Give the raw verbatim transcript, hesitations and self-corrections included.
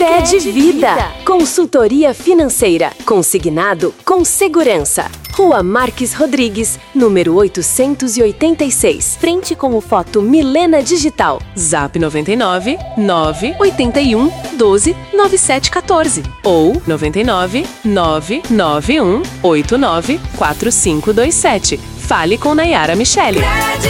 Cred Vida. Consultoria financeira. Consignado com segurança. Rua Marques Rodrigues, número oitocentos e oitenta e seis. Frente com o Foto Milena Digital. Zap noventa e nove, nove oito um, doze, nove sete um quatro ou noventa e nove, nove nove um, oito nove, quatro cinco dois sete. Fale com Nayara Michele.